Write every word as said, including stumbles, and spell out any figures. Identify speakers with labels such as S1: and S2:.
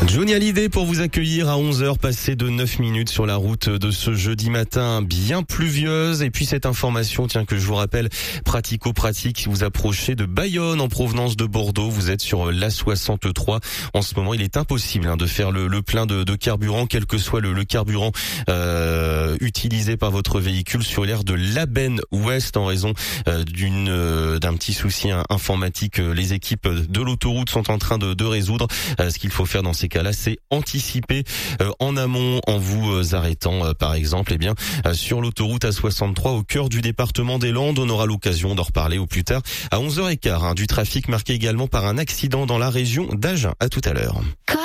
S1: Johnny Hallyday pour vous accueillir à onze heures passées de neuf minutes sur la route de ce jeudi matin bien pluvieuse. Et puis cette information, tiens, que je vous rappelle, pratico-pratique, si vous approchez de Bayonne en provenance de Bordeaux, vous êtes sur l'A soixante-trois. En ce moment, il est impossible hein, de faire le, le plein de, de carburant, quel que soit le, le carburant euh, utilisé par votre véhicule sur l'aire de l'Aben Ouest en raison euh, d'une euh, d'un petit souci hein, informatique. Les équipes de l'autoroute sont en train de, de résoudre. Euh, ce qu'il faut faire dans ces cas-là, c'est anticiper euh, en amont en vous euh, arrêtant, euh, par exemple, eh bien euh, sur l'autoroute A soixante-trois au cœur du département des Landes. On aura l'occasion d'en reparler au plus tard à onze heures quinze. Hein, du trafic marqué également par un accident dans la région d'Agen. À tout à l'heure.